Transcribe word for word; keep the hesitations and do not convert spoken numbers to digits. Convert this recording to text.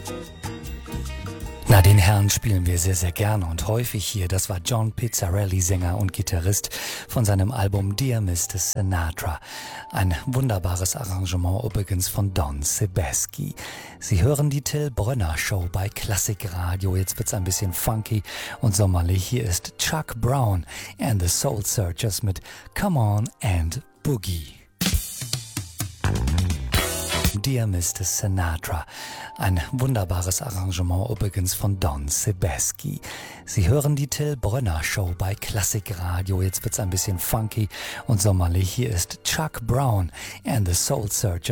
Na, den Herrn spielen wir sehr, sehr gerne und häufig hier. Das war John Pizzarelli, Sänger und Gitarrist von seinem Album Dear Mister Sinatra. Ein wunderbares Arrangement übrigens von Don Sebesky. Sie hören die Till Brönner Show bei Klassikradio. Jetzt wird's ein bisschen funky und sommerlich. Hier ist Chuck Brown and the Soul Searchers mit Come On and Boogie. Dear Mister Sinatra. Ein wunderbares Arrangement übrigens von Don Sebesky. Sie hören die Till Brönner Show bei Klassikradio. Jetzt wird's ein bisschen funky und sommerlich. Hier ist Chuck Brown and the Soul Searchers.